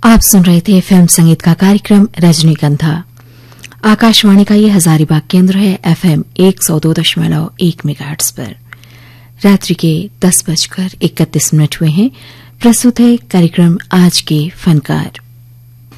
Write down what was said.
आप सुन रहे थे फिल्म संगीत का कार्यक्रम रजनीगंधा। आकाशवाणी का ये हजारीबाग केंद्र है FM 102.1 मेगाहर्ट्ज पर। रात्रि के 10:31 हुए हैं। प्रस्तुत है कार्यक्रम आज के फनकार।